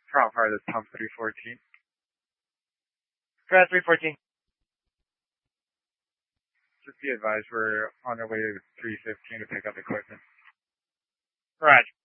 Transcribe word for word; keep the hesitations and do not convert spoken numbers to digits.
Front part of this pump three fourteen. Go ahead, three fourteen. Just be advised, we're on our way to three fifteen to pick up equipment. Roger.